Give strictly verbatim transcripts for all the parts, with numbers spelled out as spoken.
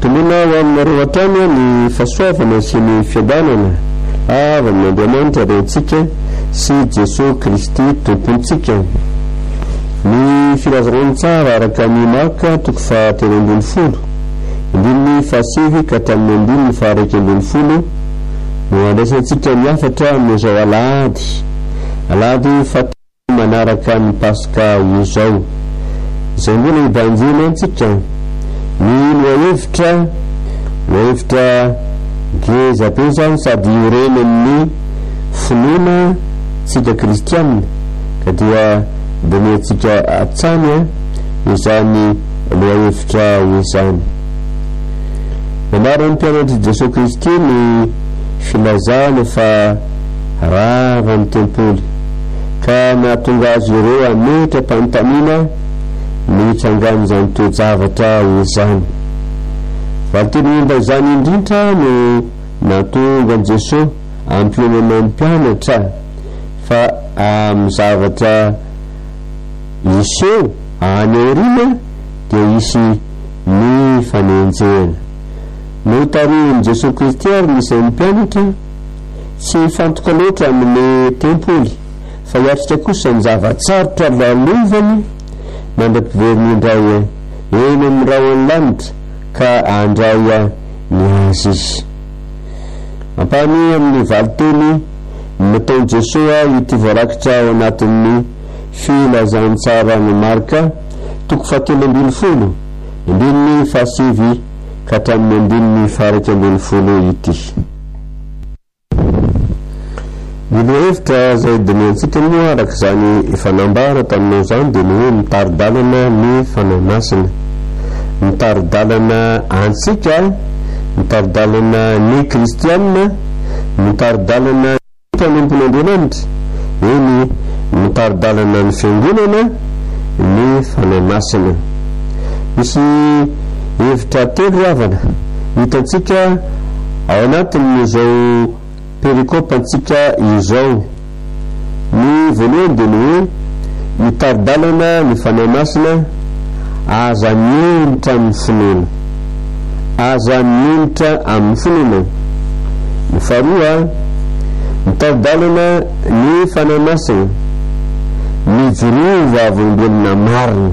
tomona ho aminareo hatrany ny fahasoavana sy ny fiadanana avy amin'ny Andriamanitra rentsika sy Jesosy Kristy tompontsika. Ny filazarany tsara araka ny Marka toko fahatelo ambin'ny folo indimy fahasivy ka hatramin'ny andimy faharaiky ambin'ny folo no andraisantsika miafatra amin'izao alahady alahady fatelo manaraka ny Paska izao. Izay mbola ibanjina antsika ny loahevitra loahevitra ngeza be zany sady ireny amin'ny finoana tsika kristianina ka dia benetsika atsany izany loahevitra izany. Manarany mpianatry Jesosy Kristy ny filazana fa rava ny tempoly ka nahatonga azy ireo ametra mpanontanina ny trangano zany toe-javatra izany. Valiteny omba izany indrindra no nahatonga Jesosy ampionana ny mpianatra fa amin'ny zavatra iseho any aoriana dia isy ny fanenjehana. No tarihin'i Jesosy Kristy ary nisy ny mpianatra tsy fantoka loatra amin'ny tempoly fa hiatrika kosa ny zavatsarotra lalovany mandram-piveriny indray eny amin'ny rahony lanitra ka andray ny azy izy. Ampany amin'ny valiteny nataon'i Jesosy ity voarakitra ao anatin'ny filazantsara ny Marka toko fahatelo ambin'ny folo indimy fahasivy ka hatramin'ny andimy faharaiky ambin'ny folo ity. Ny loahevitra zay dinentsika moa araka zany fanambara taminao zany dia ny hoe mitaridalana ny fanahy masina, mitaridalana antsika, mitaridalana ny kristianina, mitaridalana ny mpanompon'Andriamanitra, eny mitaridalana ny fiangonana, ny fanahy masina. Misy hevitra telo ravana hitantsika ao anatin'izao perikopantsika izao. Ny voalohany dia ny hoe mitaridalana ny fanahy masina aza mionitra amin'ny finoana, aza mionitra amin'ny finoana. Ny faharoa mitaridalana ny fanahy masina mijoroa vavolombelona marina,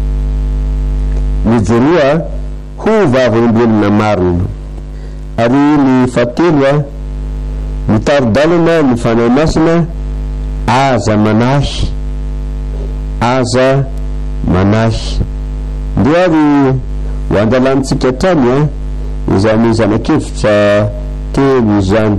mijoroa ho vavolombelona marina. Ary ny fahatelo mitaridalana ny fanahy masina aza manahy, aza manahy. Ndia ary ho andalantsika trany izany zanak'evitra telo izany.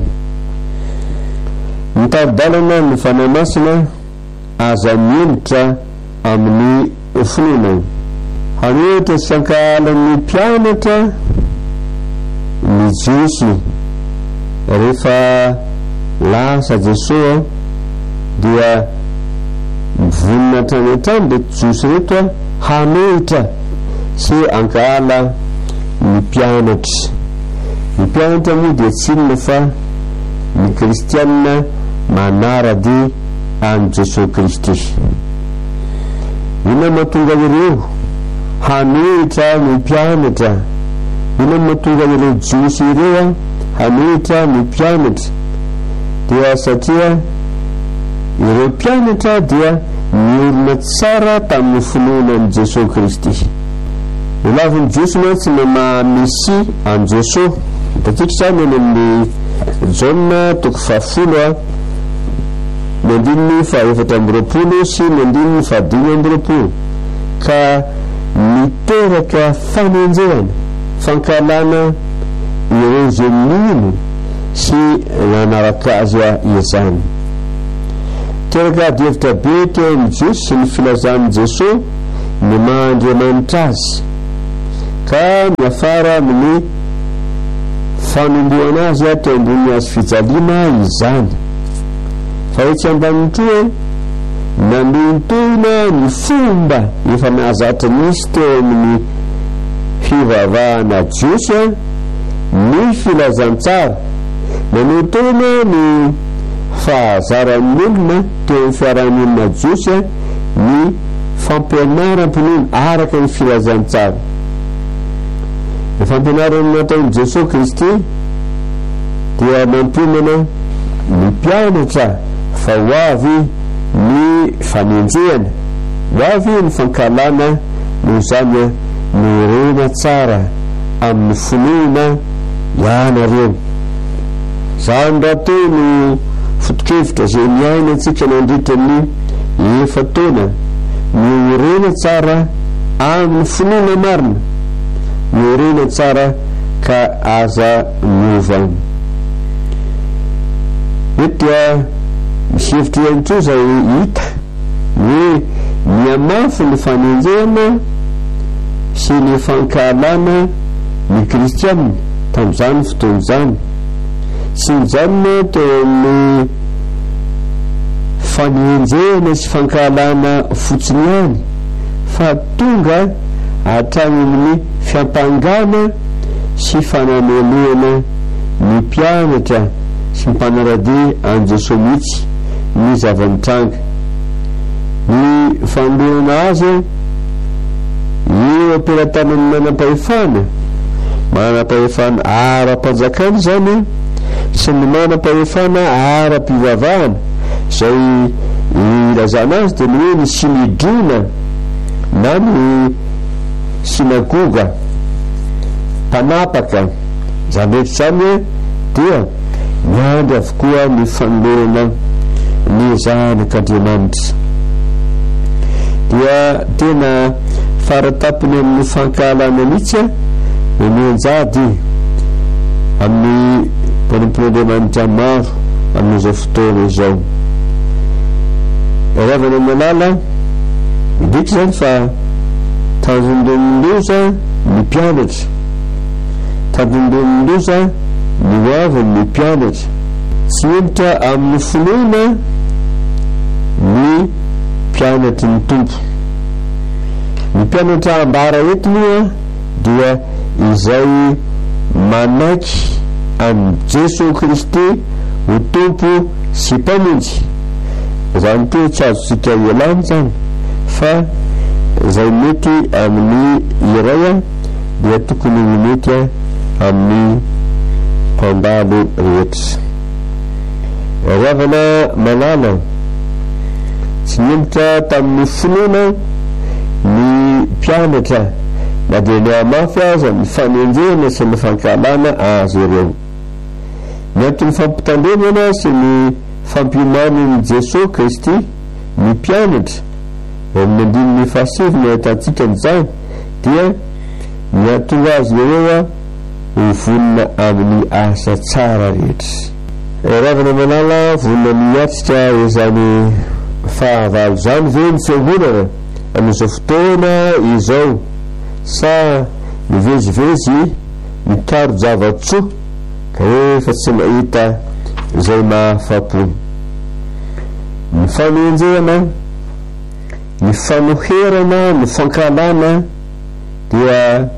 Mitaridalana ny fanahy masina aza mionitra amin'ny finoana. Hany ohatra sankahalan'ny mpianatra ny Jiosy rehefa lasa Jesosy dia mivonina hatrany hatrany le Jiosy reto hanohitra sy ankahala ny mpianatra. Ny mpianatra moa dia tsy inona fa ny kristianina manarady an Jesosy Kristy. Ina mahatonga ireo hanohitra ny mpianatra, ina mahatonga ireo Jiosy ireo hanohitra ny mpianatra dia satria ireo mpianatra dia niorina tsara tamin'ny finoanan'i Jesosy Kristy. Olaviny Jiosy moa tsy nama misy an Jesosy. Hitantsika zany eny amin'ny Jaona toko fahafolo ny andininy fahaefatra amby roapolo sy ny andininy fahadimy amby roapolo ka miteraka fanenjehana fankalana ireo zay mino sy nanaraka azy izany. Teraka ady hevitra be teo amin'ny Jiosy sy ny filazan'i Jesosy ny maha-Andriamanitra azy ka miafara amin'ny fanomboana azy teo ambony azy fijaliana izany. Fa etsy ambaniny toa nanontoina ny fomba efa mahazatra nisy teo amin'ny fivavahana Jiosy ny filazantsara, nanontoina ny fahazaran'ny olona teo amin'ny fiarahamonina Jiosy ny fampianaram-pinoana araka ny filazantsara. ny fampianarana nataon'i Jesosy Kristy dia mampionana ny mpianatra fa ho avy ny fanenjehana, ho avy ny fankalana noho zany ny rena tsara amin'ny finoana ianareo. Zany raha teo no fotokevitra zay miaina antsika nandritra ny efa taona, ny rena tsara amin'ny finoana marina, ny rena tsara ka aza miova. Eto dia misy hevitra ihany koa zay hita hoe miamafy ny fanenjehana sy ny fankalana ny kristianina tamin'izany fotoana izany, sy mijanona teo amin'ny fanenjehana sy fankalana fotsiny ihany, fa tonga hatrany amin'ny fiampangana sy fanameloana ny mpianatra sy mpanarady an Jesosy mihitsy ny zava-mitranga. Ny fanolorana azy eo ampelantanany manam-pahefana, manam-pahefana ara-panjakana zany sy ny manam-pahefana ara-pivavahana zay ilazana azy dia ny hoe ny sinidrona na ny sinagoga mpanapaka. Zany rehetra zany dia miandry avokoa ny fanolorana ny zanak'Andriamanitra. Dia tena faratapony amin'ny fankalana mihitsy no mianjady amin'ny mpanimpon'Andriamanitra maro amin'izao fotoana izao. Ravana malala midika zany fa tanjondomoloza ny mpianatra, tanjondomoloza ny hoaviny ny mpianatra, tsy hevitra amin'ny finoana ny mpianatry ny tompo. Ny mpianatra ambara eto moa dia izay manaiky amin'ny Jesosy Kristy ho tompo sy mpamonjy. Zany to tsy azontsika ialana zany fa zay mety amin'ny iray dia tokony mety amin'ny mpandalo rehetra. Ravana malala tsy nembitra tamin'ny finoana ny mpianatra na dia ny amafy aza ny fanenjehana sy ny fankalana azy ireo. Mety ny fampitandremana sy ny fampiomanan'i Jesosy Kristy ny mpianatra amin'ny andininy fahasivy ahitantsika an'izany dia miatonga azy ireo ho vonina amin'ny asa tsara rehetra. Ravana malala vonina miatrika izany fahavalo zany ve ny fiangonana amin'izao fotoana izao, sa mivezivezy mitaro javatsoa ka efa tsy mahita izay mahafapo. Ny fanenjehana, ny fanoherana, ny fankalana dia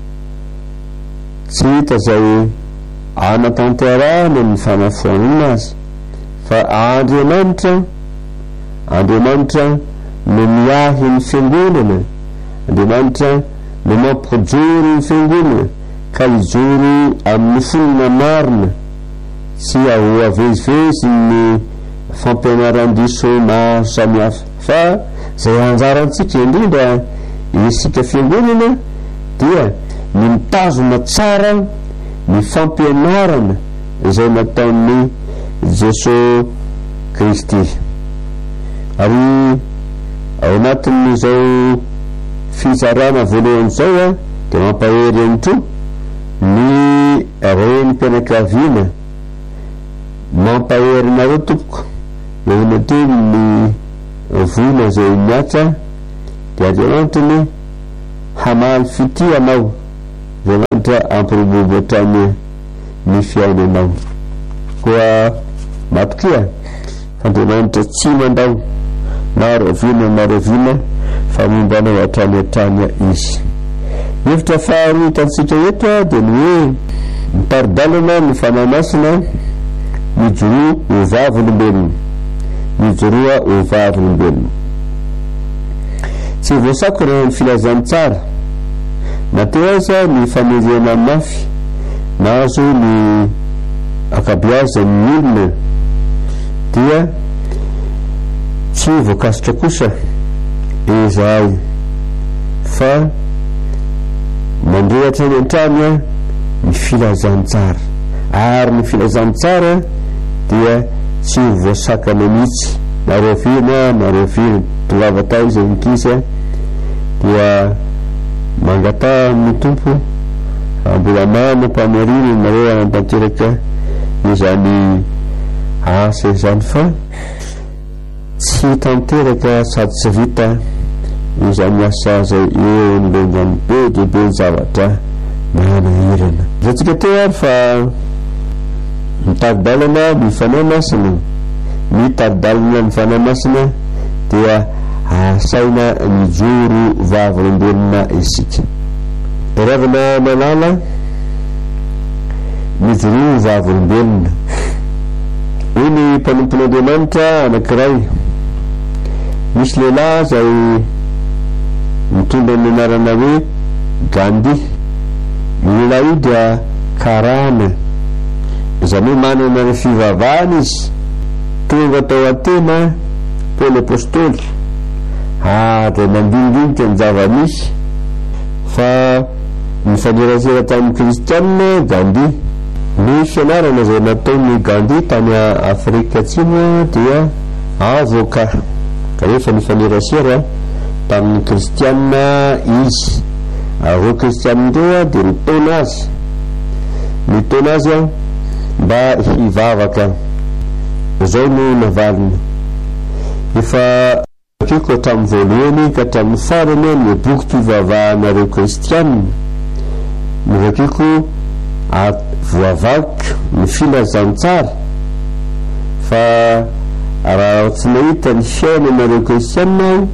tsy hita zay anatanterahana ny fanafoanana azy, fa Andriamanitra Andriamanitra no miahy ny fiangonana, Andriamanitra no mampijoro ny fiangonana ka hijoro amin'ny fonina marina, tsy aho avezivezy ny fampianaran-diso maro samihafa. Fa zay anjarantsika indrindra isika fiangonana dia ny mitazona tsara ny fampianarana izay nataon'ny Jesosy Kristy. Ary ao anatin'izao fizarana voalohany zao dia mampahery ihany koa ny renim-pianakaviana, mampahery nareo tompoko eo nateny ny vola zay miatra dia Andriamanitra ny hamaly fity anao, Andriamanitra ampiroborobo hatrany ny fiainanao. Koa matokia Andriamanitra tsy mandao maro avina maro avina fa mombanao hatrany hatrany izy. Hevitra faharoa hitantsika eto dia ny hoe miparidalana ny fanamasina mijoroa ho vavolombelona, mijoroa ho vavolombelona. Tsy voasakona ny filazany tsara na teo aza ny famerena mafy na azo ny akabiazan'ny olona dia tsy voakasitra kosa izahay fa mandrehatra ny an-trany ny filazantsara, ary ny filazantsara dia tsy voasakana mihitsy nareo firina nareo firina tovavata izy nikisa dia mangata ny tompo mbola mama mpamariny nareo anatanteraka izany asa izany fa tsy tanteraka sady tsy vita izany asa zay eo nilongany be dehibe ny zavatra manahirana. Zatsika teo ary fa mitari-dalana ny fanahy masina, mitari-dalana ny fanahy masina dia asaina mijoro vavolom-belona isika. Ravina malala mijoro vavolom-belona. Hoy ny mpanompon'Andriamanitra anankiray, misy lehilahy zay mitondra ny anarana hoe Gandhi. Ny lehilahy io dia karana, izany hoe manana ny fivavahana izy, tonga tao atena Paoly apôstôly ary mandindinika ny zava-misy fa ny fanerasera tamin'ny kristianina Gandhi. Ny fianarana zay nataony Gandhi tany Afrika Atsimo dia avoka, ka rehefa ny fanerasera tamin'ny kristianina izy, ary kristianina ireo dia nitaona azy nitaona azy mba hivavaka. Izao no navalina efa akeko hatramin'ny voalohany ka hatramin'ny farany ny boky fivavahanareo kristianina nivakeko voavaky ny filazantsara, fa raha tsy nahita ny fiainanareo kristianina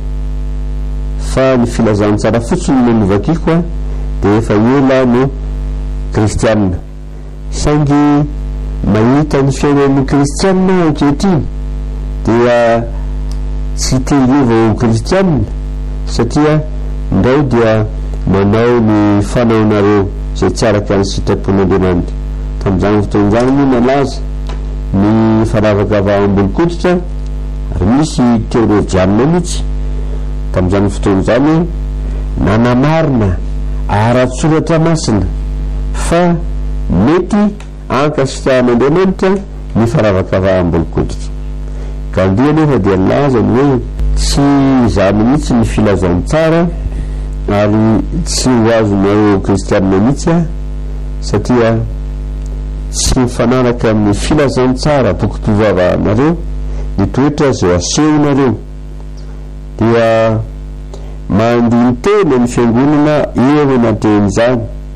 fa ny filazantsara fotsiny no nivakeko dia efa ela no kristianina. Saingy mahita ny fiainan'ny kristianina ankehitriny dia tsy te-hiova kristianina satria ndao dia manao ny fanaonareo zay tsy araka ny sitrapon'Andriamanitra. Tamin'izany fotoan'izany moa nalaza ny faravaka vavam-bolokoditra ary misy teolojianina mihitsy tamin'izany fotoan'izany nanamarina ara-tsoratra masina fa mety ankasitrahan'Andriamanitra ny faravaka vavam-bolokoditra. Gandhi anefa dia laza ny hoe tsy zany mihitsy ny filazantsara ary tsy ho azonareo kristianina mihitsy satria tsy mifanaraka amin'ny filazantsara boky mpivavahanareo ny toetra zay asehonareo. Dia mandiny tena ny fiangonana eo anaten'izany,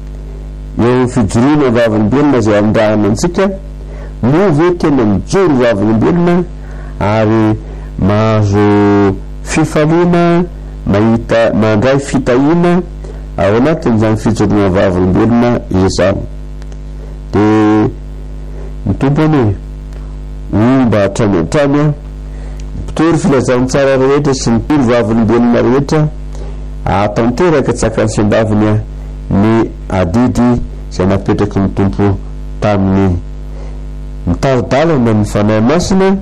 eo fijoroana vavolom-belona zay andrahana antsika moa ve tena mijoro vavolom-belona ary mahazo fifaliana mahita mandray fitahina ao anatin'izany fijoroana vavolom-belona izany. Dia mitombany hoe mba hatrany hatrany mpitory filazantsara rehetra sy mitory vavolom-belona rehetra atanteraka tsakany sy-andaviny ny adidy zay napetraky ny tompo tamin'ny mitari-dalana ny fanahy masina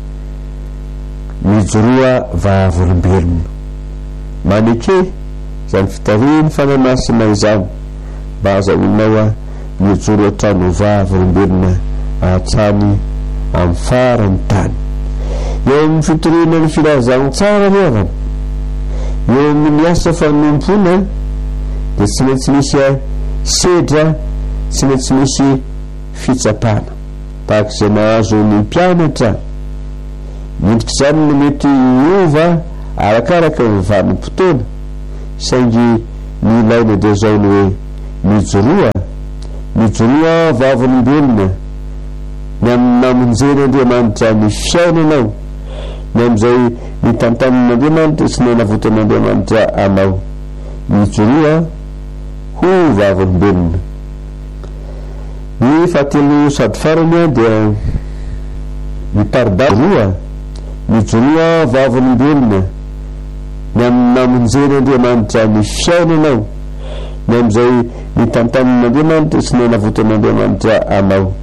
mijoroa vavolom-belona. Maneke zany fitariany fanahy masina izany mba azahoanao mijoro hatrany vavolom-belona hatrany amin'ny farany tany. Eo amin'ny fitoriana ny filazantsara rehefa eo amin'ny asa fanompona dia tsy maintsy misy sedra, tsy maintsy misy fitsapana tahaka izay nahazo ny mpianatra. Midika izany no mety hiova arakaraka ny vanim-potoana, saingy ny ilaina dia zao ny hoe mijoroa mijoroa vavolom-belona ny amin'ny namonjen'Andriamanitra ny fiainanao, ny amin'izay ny tantanin'Andriamanitra sy nanavotan'Andriamanitra anao. Mijoroa ho vavolom-belona. Ny fahatelo sady farany dia mitari-dalana mijoroa vavolom-belona ny amin'ny namonjen'Andriamanitra ny fiainanao, ny am'izay ny tantanin'Andriamanitra sy ny navotan'Andriamanitra anao.